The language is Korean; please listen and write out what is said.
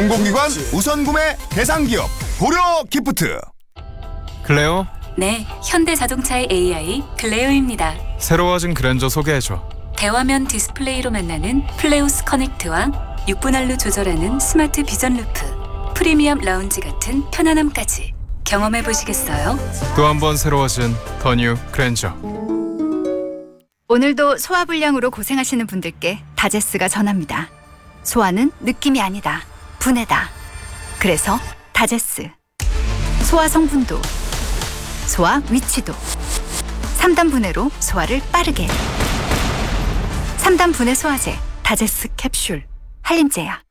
공공기관 우선구매 대상기업 고려 기프트. 클레오, 네, 현대자동차의 AI 클레오입니다. 새로워진 그랜저 소개해줘. 대화면 디스플레이로 만나는 플레오스 커넥트와 6분할로 조절하는 스마트 비전 루프, 프리미엄 라운지 같은 편안함까지 경험해 보시겠어요? 또 한 번 새로워진 더 뉴 그랜저. 오늘도 소화불량으로 고생하시는 분들께 다제스가 전합니다. 소화는 느낌이 아니다. 분해다. 그래서 다제스. 소화 성분도, 소화 위치도. 3단 분해로 소화를 빠르게. 3단 분해 소화제 다제스 캡슐. 한림제약.